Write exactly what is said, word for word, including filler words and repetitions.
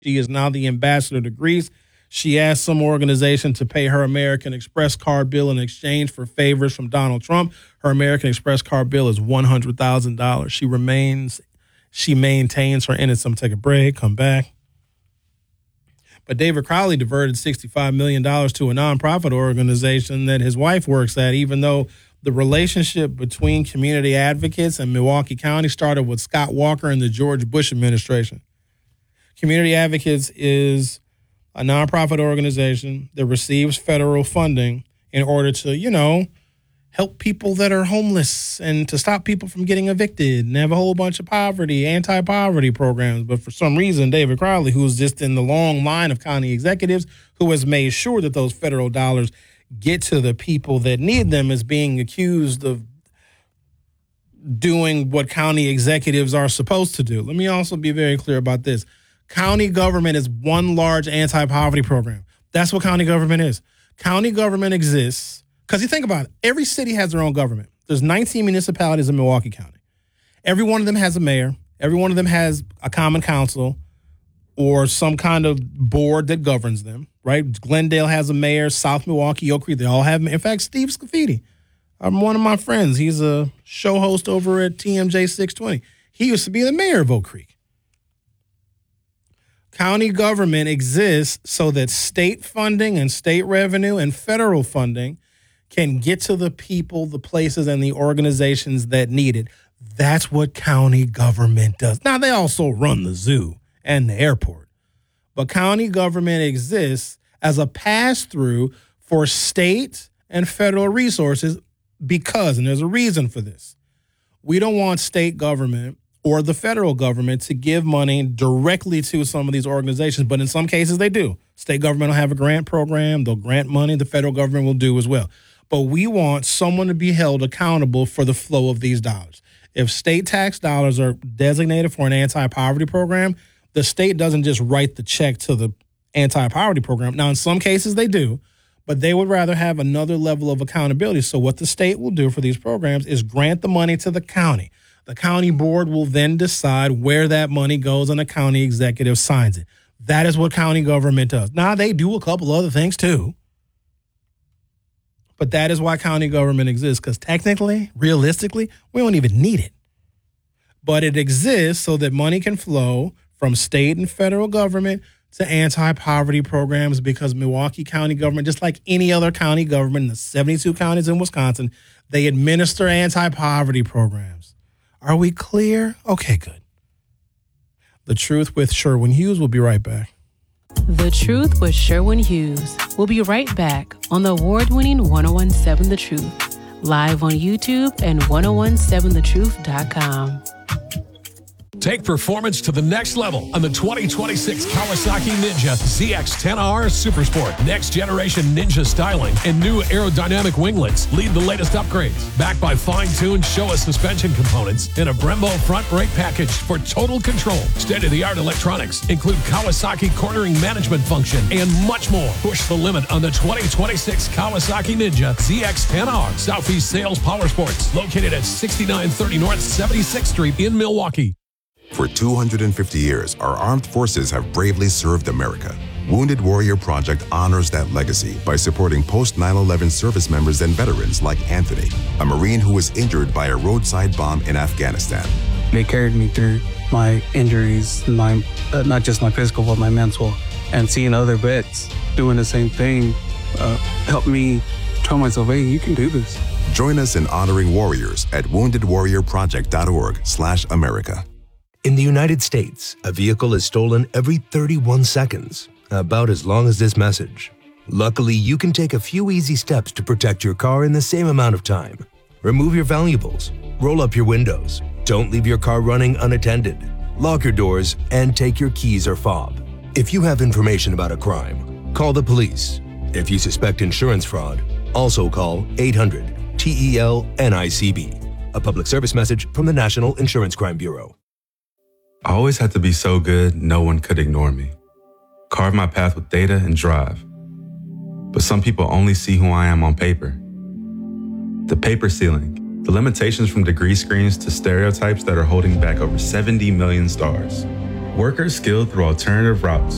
She is now the ambassador to Greece. She asked some organization to pay her American Express card bill in exchange for favors from Donald Trump. Her American Express card bill is one hundred thousand dollars. She remains, she maintains her innocence. I'm going to take a break, come back. But David Crowley diverted sixty-five million dollars to a nonprofit organization that his wife works at, even though the relationship between community advocates and Milwaukee County started with Scott Walker and the George Bush administration. Community Advocates is a nonprofit organization that receives federal funding in order to, you know, help people that are homeless and to stop people from getting evicted and have a whole bunch of poverty, anti-poverty programs. But for some reason, David Crowley, who's just in the long line of county executives, who has made sure that those federal dollars get to the people that need them, is being accused of doing what county executives are supposed to do. Let me also be very clear about this. County government is one large anti-poverty program. That's what county government is. County government exists because you think about it. Every city has their own government. There's nineteen municipalities in Milwaukee County. Every one of them has a mayor. Every one of them has a common council or some kind of board that governs them, right? Glendale has a mayor. South Milwaukee, Oak Creek, they all have. In fact, Steve Scafidi, I'm one of my friends. He's a show host over at T M J six twenty. He used to be the mayor of Oak Creek. County government exists so that state funding and state revenue and federal funding can get to the people, the places, and the organizations that need it. That's what county government does. Now, they also run the zoo and the airport. But county government exists as a pass-through for state and federal resources because, and there's a reason for this, we don't want state government or the federal government to give money directly to some of these organizations, but in some cases they do. State government will have a grant program, they'll grant money, the federal government will do as well. But we want someone to be held accountable for the flow of these dollars. If state tax dollars are designated for an anti-poverty program, the state doesn't just write the check to the anti-poverty program. Now, in some cases they do, but they would rather have another level of accountability. So what the state will do for these programs is grant the money to the county. The county board will then decide where that money goes and the county executive signs it. That is what county government does. Now, they do a couple other things too. But that is why county government exists, because technically, realistically, we don't even need it. But it exists so that money can flow from state and federal government to anti-poverty programs, because Milwaukee County government, just like any other county government in the seventy-two counties in Wisconsin, they administer anti-poverty programs. Are we clear? Okay, good. The Truth with Sherwin Hughes. Will be right back. The Truth with Sherwin Hughes. We'll be right back on the award-winning ten seventeen The Truth, live on YouTube and ten seventeen the truth dot com. Take performance to the next level on the twenty twenty-six Kawasaki Ninja Z X ten R Supersport. Next generation Ninja styling and new aerodynamic winglets lead the latest upgrades. Backed by fine-tuned Showa suspension components and a Brembo front brake package for total control. State-of-the-art electronics include Kawasaki cornering management function and much more. Push the limit on the twenty twenty-six Kawasaki Ninja Z X ten R. Southeast Sales Power Sports, located at sixty-nine thirty North seventy-sixth Street in Milwaukee. For two hundred fifty years, our armed forces have bravely served America. Wounded Warrior Project honors that legacy by supporting post nine eleven service members and veterans like Anthony, a Marine who was injured by a roadside bomb in Afghanistan. They carried me through my injuries, my uh, not just my physical, but my mental. And seeing other vets doing the same thing uh, helped me tell myself, hey, you can do this. Join us in honoring warriors at wounded warrior project dot org slash America. In the United States, a vehicle is stolen every thirty-one seconds, about as long as this message. Luckily, you can take a few easy steps to protect your car in the same amount of time. Remove your valuables, roll up your windows, don't leave your car running unattended, lock your doors, and take your keys or fob. If you have information about a crime, call the police. If you suspect insurance fraud, also call eight hundred T E L N I C B. A public service message from the National Insurance Crime Bureau. I always had to be so good, no one could ignore me. Carve my path with data and drive. But some people only see who I am on paper. The paper ceiling, the limitations from degree screens to stereotypes that are holding back over seventy million stars. Workers skilled through alternative routes,